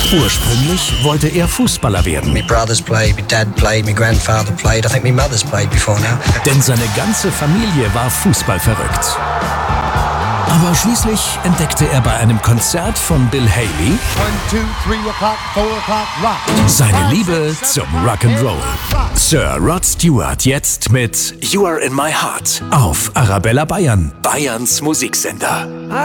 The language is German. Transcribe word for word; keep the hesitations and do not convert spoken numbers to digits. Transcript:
Ursprünglich wollte er Fußballer werden. My brothers played, my dad played, my grandfather played. I think my mother's played before now. Denn seine ganze Familie war fußballverrückt. Aber schließlich entdeckte er bei einem Konzert von Bill Haley seine Liebe zum Rock'n'Roll. Sir Rod Stewart jetzt mit You Are in My Heart auf Arabella Bayern, Bayerns Musiksender.